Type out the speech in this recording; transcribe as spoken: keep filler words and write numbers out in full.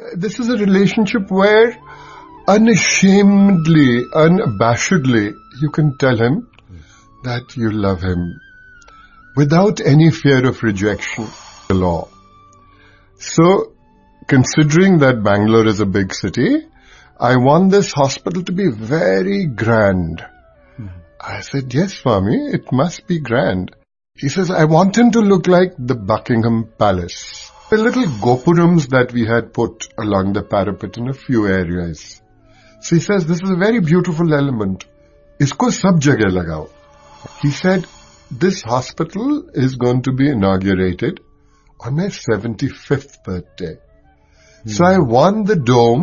this is a relationship where unashamedly, unabashedly, you can tell him that you love him without any fear of rejection, the law. So, considering that Bangalore is a big city, I want this hospital to be very grand. Mm-hmm. I said, yes, Swami, it must be grand. He says, I want him to look like the Buckingham Palace. The little gopurams that we had put along the parapet in a few areas. So he says, this is a very beautiful element. Isko sab jagah lagao. He said, this hospital is going to be inaugurated on my seventy-fifth birthday. Mm-hmm. So I want the dome